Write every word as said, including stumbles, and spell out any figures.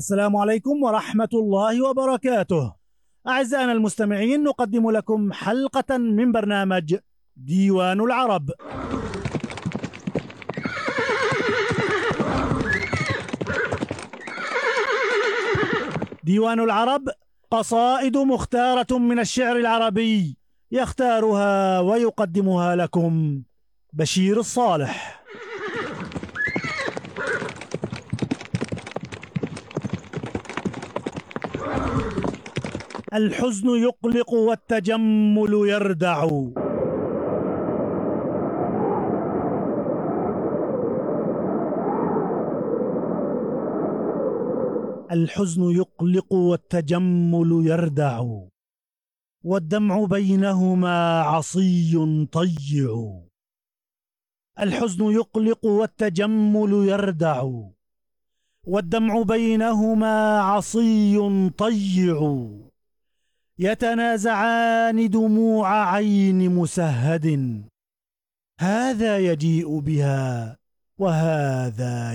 السلام عليكم ورحمة الله وبركاته. أعزائنا المستمعين، نقدم لكم حلقة من برنامج ديوان العرب. ديوان العرب قصائد مختارة من الشعر العربي، يختارها ويقدمها لكم بشير الصالح. الحزن يقلق والتجمل يردع، الحزن يقلق والتجمل يردع، والدمع بينهما عصي طيع. الحزن يقلق والتجمل يردع، والدمع بينهما عصي طيع. يتنازعان دموع عين مسهد، هذا يجيء بها وهذا